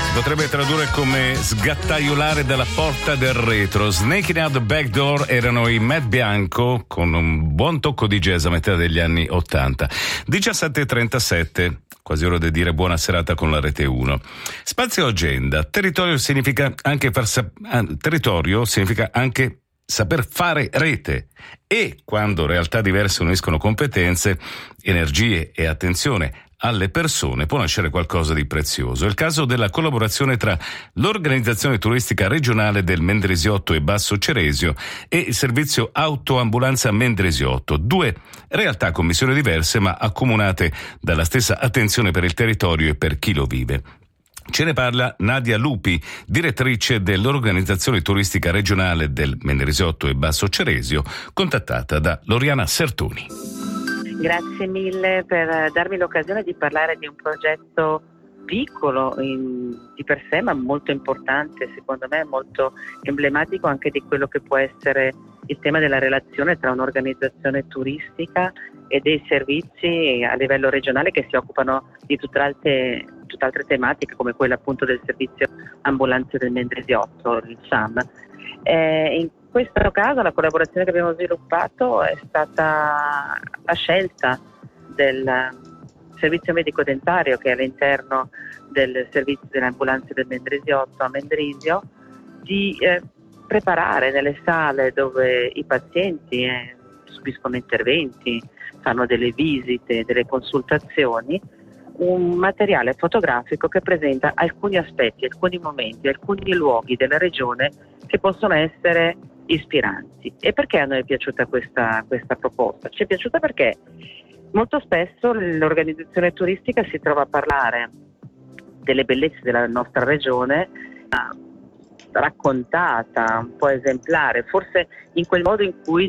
Potrebbe tradurre come sgattaiolare dalla porta del retro. Snaking out the back door erano i Matt Bianco con un buon tocco di jazz a metà degli anni 80. 17:37, quasi ora di dire buona serata con la Rete 1. Spazio agenda. Territorio significa anche saper fare rete, e quando realtà diverse uniscono competenze, energie e attenzione alle persone può nascere qualcosa di prezioso. È il caso della collaborazione tra l'organizzazione turistica regionale del Mendrisiotto e Basso Ceresio e il servizio autoambulanza Mendrisiotto, due realtà con missioni diverse ma accomunate dalla stessa attenzione per il territorio e per chi lo vive. Ce ne parla Nadia Lupi, direttrice dell'organizzazione turistica regionale del Mendrisiotto e Basso Ceresio, contattata da Loriana Sertoni. Grazie mille per darmi l'occasione di parlare di un progetto piccolo di per sé, ma molto importante, secondo me molto emblematico anche di quello che può essere il tema della relazione tra un'organizzazione turistica e dei servizi a livello regionale che si occupano di tutt'altre tematiche, come quella appunto del servizio ambulanze del Mendrisiotto, il SAM. In questo caso la collaborazione che abbiamo sviluppato è stata la scelta del servizio medico dentario, che è all'interno del servizio delle ambulanze del Mendrisiotto a Mendrisio, di preparare nelle sale dove i pazienti subiscono interventi, fanno delle visite, delle consultazioni, un materiale fotografico che presenta alcuni aspetti, alcuni momenti, alcuni luoghi della regione che possono essere ispiranti. E perché a noi è piaciuta questa proposta? Ci è piaciuta perché molto spesso l'organizzazione turistica si trova a parlare delle bellezze della nostra regione raccontata, un po' esemplare, forse in quel modo in cui